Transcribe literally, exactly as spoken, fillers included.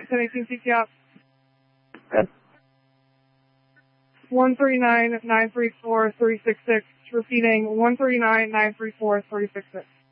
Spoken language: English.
ten eighteen C T op. Good. one three nine, nine three four, three six six. Repeating, one three nine, nine three four, three six six.